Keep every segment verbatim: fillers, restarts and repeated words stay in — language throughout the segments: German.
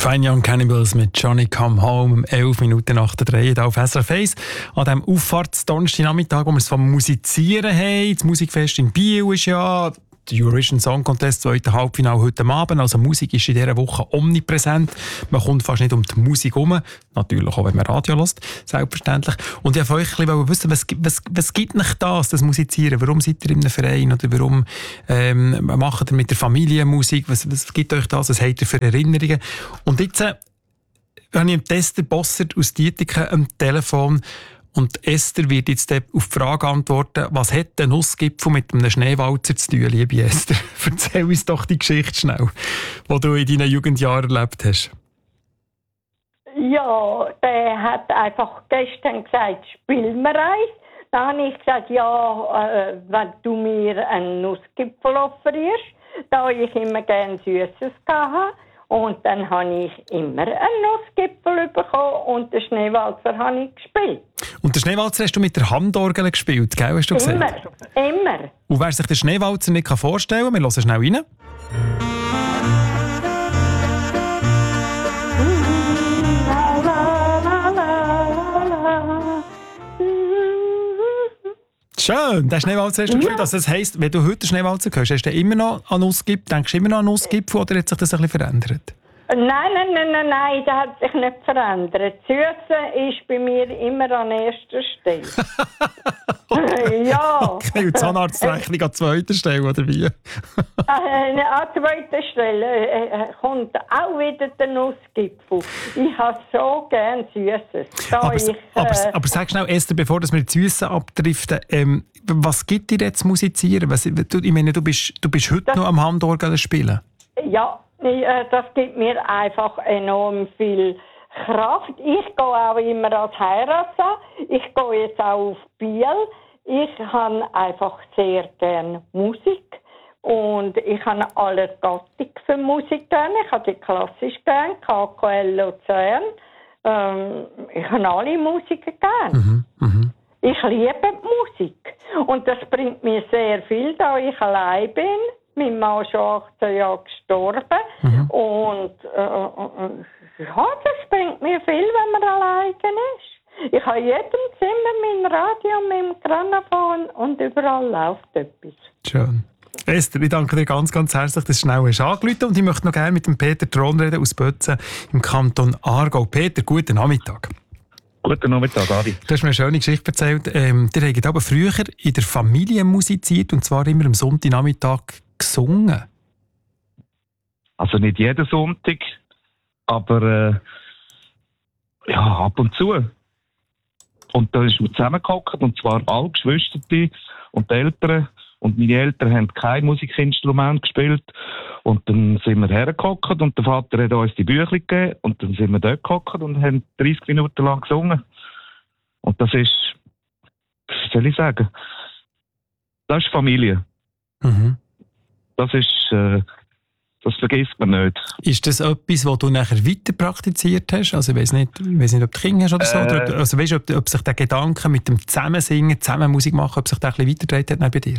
Fine Young Cannibals mit Johnny Come Home um elf Minuten nach der drei auf S R F eins. An diesem Auffahrtsdonnerstagnachmittag, wo wir es vom Musizieren haben. Das Musikfest in Biel ist ja der Eurovision Song Contest, zweite Halbfinale heute Abend. Also Musik ist in dieser Woche omnipräsent. Man kommt fast nicht um die Musik herum. Natürlich auch, wenn man Radio hört, selbstverständlich. Und ich wollte euch ein bisschen wissen, was, was, was gibt euch das, das Musizieren? Warum seid ihr in einem Verein? Oder warum ähm, macht ihr mit der Familie Musik? Was, was gibt euch das? Was habt ihr für Erinnerungen? Und jetzt äh, habe ich Tester Bossert aus Dietiken am Telefon. Und Esther wird jetzt auf die Frage antworten, was hat der Nussgipfel mit einem Schneewalzer zu tun, liebe Esther? Erzähl uns doch die Geschichte schnell, die du in deinen Jugendjahren erlebt hast. Ja, der hat einfach gestern gesagt, spiel mir eins. Dann habe ich gesagt, ja, äh, wenn du mir einen Nussgipfel offerierst, da ich immer gerne Süßes hatte. Und dann habe ich immer einen Nussgipfel bekommen und den Schneewalzer habe ich gespielt. Und den Schneewalzer hast du mit der Handorgel gespielt, gell, hast du gesagt? Immer, immer. Und wer sich den Schneewalzer nicht vorstellen kann, wir hören schnell rein. Schön, den Schneewalzer hast du gespielt. Ja. Also das heisst, wenn du heute den Schneewalzer hörst, hast du immer noch an Nussgipfel, denkst du immer noch an Nussgipfel oder hat sich das ein bisschen verändert? Nein, nein, nein, nein, nein, das hat sich nicht verändert. Süße ist bei mir immer an erster Stelle. Okay. Ja. Okay, und Zahnarztrechnung an zweiter Stelle, oder wie? äh, an zweiter Stelle äh, kommt auch wieder der Nussgipfel. Ich habe so gerne Süßes. Aber, ich, äh, aber, aber sag schnell, Esther, bevor wir die Süße abdriften, ähm, was gibt dir jetzt Musizieren? Was, du, ich meine, du bist, du bist heute das, noch am Handorgel spielen. Ja. Das gibt mir einfach enorm viel Kraft. Ich gehe auch immer als Heiratssaal. Ich gehe jetzt auch auf Biel. Ich habe einfach sehr gerne Musik. Und ich habe alle Gattung für Musik gerne. Ich habe die klassisch gerne, K K L Luzern. Ähm, ich habe alle Musiker gerne. Mhm, mh. Ich liebe die Musik. Und das bringt mir sehr viel, da ich allein bin. Mein Mann ist schon achtzehn Jahre gestorben. Mhm. Und äh, äh, ja, das bringt mir viel, wenn man alleine ist. Ich habe in jedem Zimmer mein Radio, mein Grammophon und überall läuft etwas. Schön. Esther, ich danke dir ganz, ganz herzlich, dass du schnell hast angerufen. Und ich möchte noch gerne mit dem Peter Thron reden aus Bötzen im Kanton Aargau. Peter, guten Nachmittag. Guten Nachmittag, Adi. Du hast mir eine schöne Geschichte erzählt. Ähm, ihr habt aber früher in der Familie musiziert, und zwar immer am Sonntagnachmittag gesungen. Also nicht jeden Sonntag, aber äh, ja, ab und zu. Und da ist man zusammengehockt, und zwar alle Geschwister und die Eltern. Und meine Eltern haben kein Musikinstrument gespielt. Und dann sind wir hergehockt und der Vater hat uns die Bücher gegeben. Und dann sind wir dort gehockt und haben dreißig Minuten lang gesungen. Und das ist, was soll ich sagen, das ist Familie. Mhm. Das ist, äh, das vergisst man nicht. Ist das etwas, was du nachher weiter praktiziert hast? Also ich weiss nicht, ich weiss nicht, ob du Kinder hast oder so. Äh, oder, also weißt du, ob, ob sich der Gedanke mit dem Zusammensingen, zusammen Musik machen, ob sich der ein bisschen weitergetragen hat bei dir?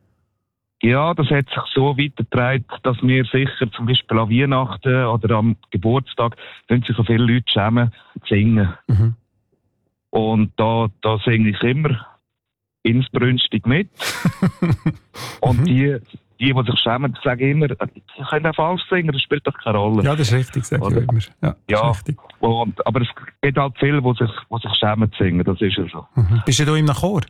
Ja, das hat sich so weitergetragen, dass wir sicher zum Beispiel an Weihnachten oder am Geburtstag können sich so viele Leute schämen, singen. Mhm. Und da, da singe ich immer insbrünstig mit. Und die, die, die sich schämen, sagen immer, sie können auch falsch singen, das spielt doch keine Rolle. Ja, das ist richtig, sage ich immer. Ja, ja, und, aber es gibt halt viele, die sich, die sich schämen zu singen, das ist ja so. Mhm. Bist du da im Chor?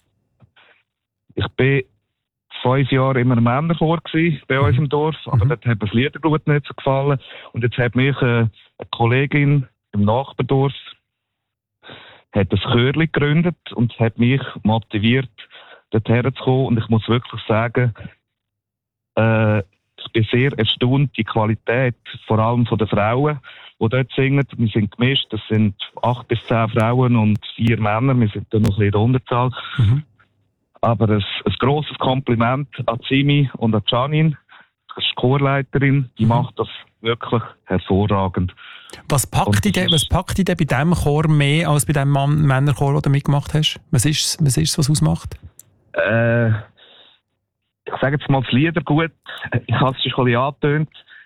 Ich bin fünf Jahre immer ein Männerchor gewesen, bei uns im Dorf, aber mhm. dort hat mir das Liedergut nicht so gefallen. Und jetzt hat mich äh, eine Kollegin im Nachbardorf hat das Chörli gegründet und hat mich motiviert, dorthin zu kommen. Und ich muss wirklich sagen, äh, ich bin sehr erstaunt, die Qualität, vor allem von den Frauen, die dort singen. Wir sind gemischt, das sind acht bis zehn Frauen und vier Männer, wir sind da noch ein bisschen in der Unterzahl. Mhm. Aber ein, ein grosses Kompliment an Simi und an Janine, die Chorleiterin, die mhm. macht das wirklich hervorragend. Was packt dich denn bei diesem Chor mehr als bei dem Mann- Männerchor, den du mitgemacht hast? Was ist es, was, ist, was ausmacht? Äh, ich sage jetzt mal das Liedergut. Ich habe es schon ein bisschen angetönt.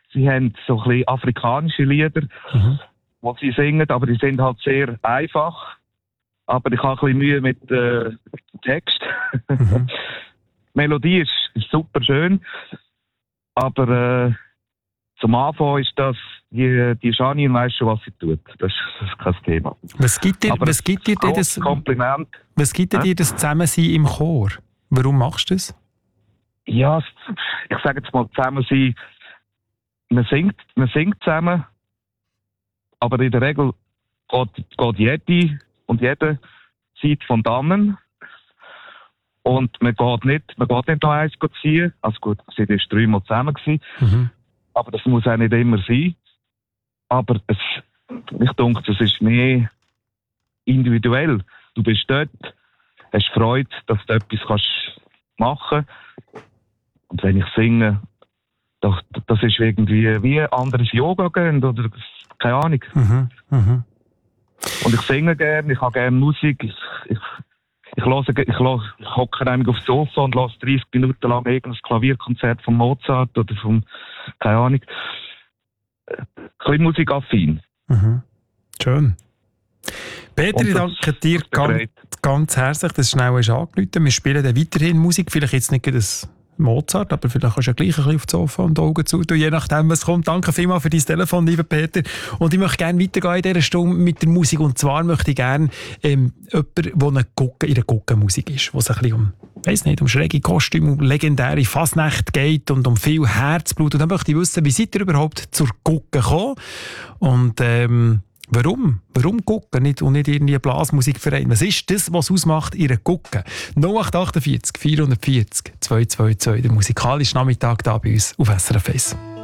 sie haben so ein bisschen afrikanische Lieder, Mhm. die sie singen, aber die sind halt sehr einfach. Aber ich habe ein bisschen Mühe mit äh, dem Text. Mhm. Die Melodie ist, ist super schön, aber äh, zum Anfang ist das, die, die Janine weiss schon, was sie tut. Das ist, das ist kein Thema. Was gibt dir, Aber was gibt dir denn das, Großes Kompliment. was gibt dir Hä? das Zusammensein im Chor? Warum machst du das? Ja, ich sage jetzt mal zusammen sein. Man singt, man singt zusammen, aber in der Regel geht, geht jede und jede Zeit von dannen. Und man geht nicht, man geht nicht noch eins ziehen. Also gut, wir waren dreimal zusammen gewesen, Mhm. aber das muss auch nicht immer sein. Aber es, ich denke, es ist mehr individuell. Du bist dort, hast Freude, dass du etwas kannst machen kannst. Und wenn ich singe, das, das ist irgendwie wie ein anderes Yoga gehen oder keine Ahnung. Mhm. Mhm. Und ich singe gerne, ich habe gerne Musik. Ich, ich, ich, höre, ich, höre, ich hocke nämlich aufs Sofa und höre dreißig Minuten lang irgendein Klavierkonzert von Mozart oder von, keine Ahnung. Ein bisschen musikaffin. Mhm. Schön. Peter, Und ich das- danke dir das ganz, bereit. ganz herzlich, dass du schnell hast angerufen. Wir spielen dann weiterhin Musik, vielleicht jetzt nicht das Mozart, aber vielleicht kannst du ja gleich ein bisschen aufs Sofa und die Augen zutun, je nachdem, was kommt. Danke vielmals für dein Telefon, lieber Peter. Und ich möchte gerne weitergehen in dieser Stunde mit der Musik. Und zwar möchte ich gerne ähm, jemanden, der eine Gucke, in der Guckenmusik ist, wo es ein bisschen um, weiss nicht, um schräge Kostüme, um legendäre Fasnacht geht und um viel Herzblut. Und dann möchte ich wissen, wie seid ihr überhaupt zur Gucke gekommen? Und ähm, warum? Warum Gucken nicht und nicht irgendwie ein Blasmusikverein? Was ist das, was ausmacht, ihre Gucken? null acht acht vier vierhundertvierzig zweihundertzweiundzwanzig, der musikalische Nachmittag da bei uns auf S R F eins.